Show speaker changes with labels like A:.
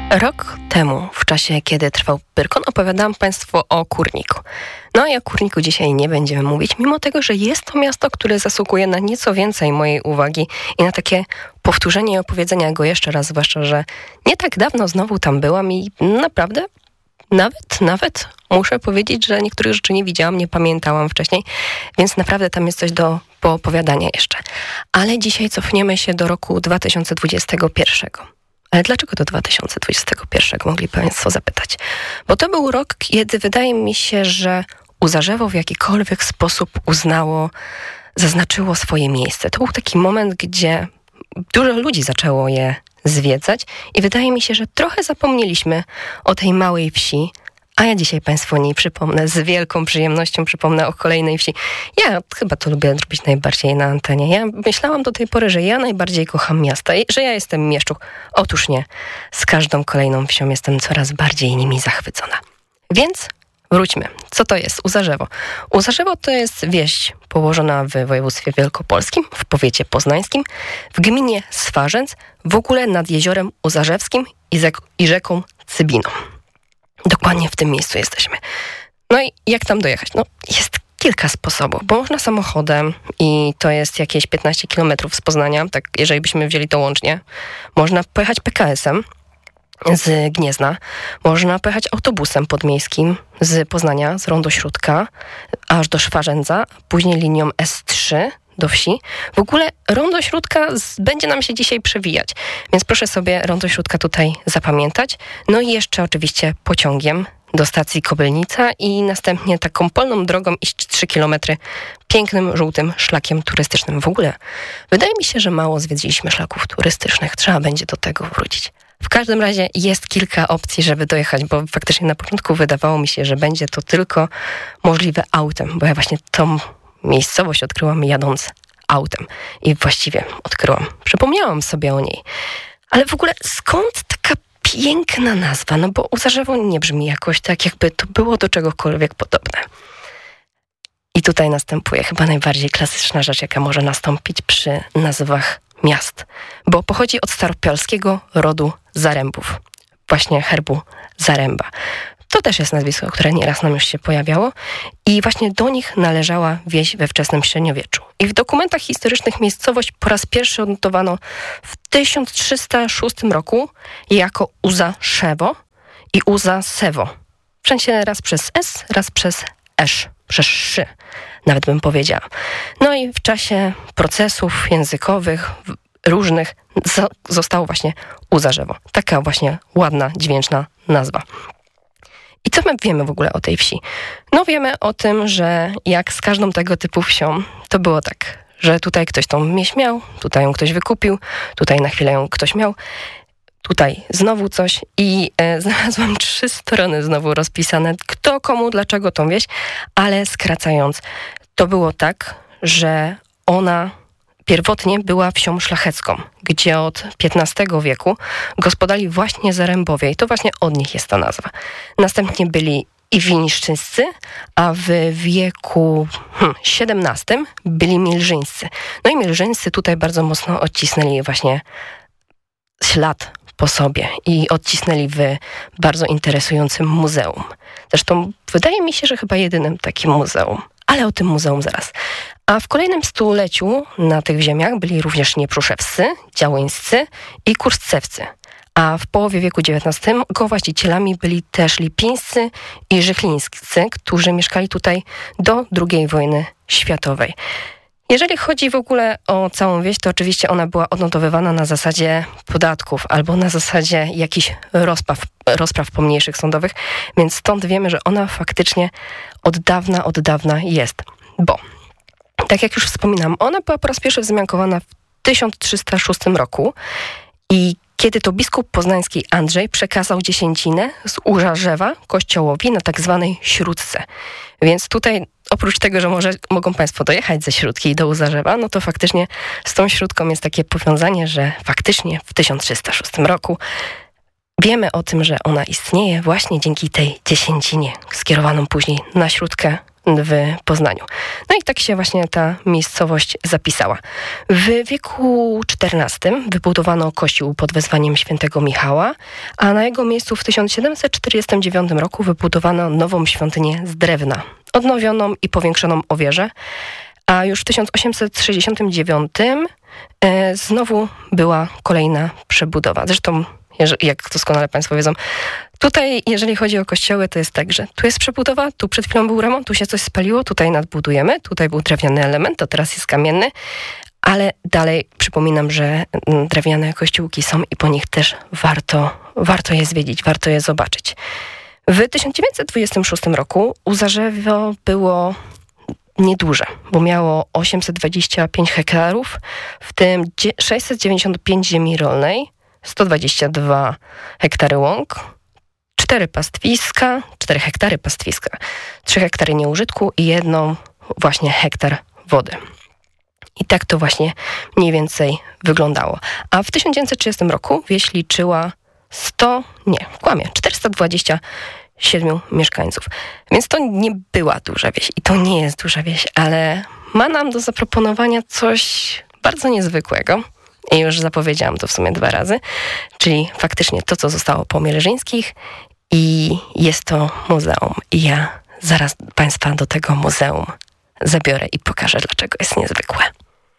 A: Rok temu, w czasie kiedy trwał Pyrkon, opowiadałam Państwu o Kórniku. No i o Kórniku dzisiaj nie będziemy mówić, mimo tego, że jest to miasto, które zasługuje na nieco więcej mojej uwagi i na takie powtórzenie i opowiedzenia go jeszcze raz, zwłaszcza, że nie tak dawno znowu tam byłam i naprawdę nawet muszę powiedzieć, że niektórych rzeczy nie widziałam, nie pamiętałam wcześniej, więc naprawdę tam jest coś do poopowiadania jeszcze. Ale dzisiaj cofniemy się do roku 2021. Ale dlaczego do 2021, mogli Państwo zapytać? Bo to był rok, kiedy wydaje mi się, że Uzarzewo w jakikolwiek sposób zaznaczyło swoje miejsce. To był taki moment, gdzie dużo ludzi zaczęło je zwiedzać i wydaje mi się, że trochę zapomnieliśmy o tej małej wsi, a ja dzisiaj Państwu o niej przypomnę, z wielką przyjemnością przypomnę o kolejnej wsi. Ja chyba to lubię robić najbardziej na antenie. Ja myślałam do tej pory, że ja najbardziej kocham miasta, że ja jestem mieszczuch. Otóż nie. Z każdą kolejną wsią jestem coraz bardziej nimi zachwycona. Więc wróćmy. Co to jest Uzarzewo? Uzarzewo to jest wieś położona w województwie wielkopolskim, w powiecie poznańskim, w gminie Swarzędz, w ogóle nad jeziorem Uzarzewskim i rzeką Cybiną. Dokładnie w tym miejscu jesteśmy. No i jak tam dojechać? No jest kilka sposobów, bo można samochodem i to jest jakieś 15 km z Poznania, tak jeżeli byśmy wzięli to łącznie. Można pojechać PKS-em z Gniezna, można pojechać autobusem podmiejskim z Poznania, z Rondo Śródka, aż do Swarzędza, później linią S3 do wsi. W ogóle Rondo Śródka będzie nam się dzisiaj przewijać, więc proszę sobie Rondo Śródka tutaj zapamiętać. No i jeszcze oczywiście pociągiem do stacji Kobylnica i następnie taką polną drogą iść 3 km pięknym, żółtym szlakiem turystycznym. W ogóle wydaje mi się, że mało zwiedziliśmy szlaków turystycznych. Trzeba będzie do tego wrócić. W każdym razie jest kilka opcji, żeby dojechać, bo faktycznie na początku wydawało mi się, że będzie to tylko możliwe autem, bo ja właśnie tą miejscowość odkryłam jadąc autem i właściwie przypomniałam sobie o niej. Ale w ogóle skąd taka piękna nazwa? No bo Uzarzewo nie brzmi jakoś tak, jakby to było do czegokolwiek podobne. I tutaj następuje chyba najbardziej klasyczna rzecz, jaka może nastąpić przy nazwach miast, bo pochodzi od staropolskiego rodu Zarębów, właśnie herbu Zaręba. To też jest nazwisko, które nieraz nam już się pojawiało i właśnie do nich należała wieś we wczesnym średniowieczu. I w dokumentach historycznych miejscowość po raz pierwszy odnotowano w 1306 roku jako Uzaszewo i Uzasewo. W sensie raz przez S, raz przez esz, przez szy, nawet bym powiedziała. No i w czasie procesów językowych różnych zostało właśnie Uzarzewo. Taka właśnie ładna, dźwięczna nazwa. I co my wiemy w ogóle o tej wsi? No wiemy o tym, że jak z każdą tego typu wsią, to było tak, że tutaj ktoś tą wieś miał, tutaj ją ktoś wykupił, tutaj na chwilę ją ktoś miał, tutaj znowu coś i znalazłam 3 strony znowu rozpisane, kto, komu, dlaczego tą wieś, ale skracając, to było tak, że ona pierwotnie była wsią szlachecką, gdzie od XV wieku gospodali właśnie Zarębowie i to właśnie od nich jest ta nazwa. Następnie byli i Winiszczyńscy, a w wieku XVII byli Milżyńscy. No i Milżyńscy tutaj bardzo mocno odcisnęli właśnie ślad po sobie i odcisnęli w bardzo interesującym muzeum. Zresztą wydaje mi się, że chyba jedynym takim muzeum. Ale o tym muzeum zaraz. A w kolejnym stuleciu na tych ziemiach byli również Niepruszewscy, Działyńscy i Kurscewcy. A w połowie wieku XIX go właścicielami byli też Lipińscy i Żychlińscy, którzy mieszkali tutaj do II wojny światowej. Jeżeli chodzi w ogóle o całą wieś, to oczywiście ona była odnotowywana na zasadzie podatków albo na zasadzie jakichś rozpraw pomniejszych sądowych, więc stąd wiemy, że ona faktycznie od dawna jest. Bo, tak jak już wspominam, ona była po raz pierwszy wzmiankowana w 1306 roku i kiedy to biskup poznański Andrzej przekazał dziesięcinę z Uzarzewa kościołowi na tak zwanej Śródce. Więc tutaj oprócz tego, że mogą Państwo dojechać ze Śródki do Uzarzewa, no to faktycznie z tą Śródką jest takie powiązanie, że faktycznie w 1306 roku wiemy o tym, że ona istnieje właśnie dzięki tej dziesięcinie skierowaną później na Śródkę w Poznaniu. No i tak się właśnie ta miejscowość zapisała. W wieku XIV wybudowano kościół pod wezwaniem świętego Michała, a na jego miejscu w 1749 roku wybudowano nową świątynię z drewna, odnowioną i powiększoną o wieżę, a już w 1869 znowu była kolejna przebudowa. Zresztą, jak doskonale Państwo wiedzą, tutaj, jeżeli chodzi o kościoły, to jest tak, że tu jest przebudowa, tu przed chwilą był remont, tu się coś spaliło, tutaj nadbudujemy, tutaj był drewniany element, to teraz jest kamienny, ale dalej przypominam, że drewniane kościółki są i po nich też warto je zwiedzić, warto je zobaczyć. W 1926 roku Uzarzewo było nieduże, bo miało 825 hektarów, w tym 695 ziemi rolnej, 122 hektary łąk, 4 hektary pastwiska, 3 hektary nieużytku i 1 właśnie hektar wody. I tak to właśnie mniej więcej wyglądało. A w 1930 roku wieś liczyła 427 mieszkańców. Więc to nie była duża wieś i to nie jest duża wieś, ale ma nam do zaproponowania coś bardzo niezwykłego. I już zapowiedziałam to w sumie 2 razy, czyli faktycznie to, co zostało po Mierzyńskich i jest to muzeum. I ja zaraz Państwa do tego muzeum zabiorę i pokażę, dlaczego jest niezwykłe.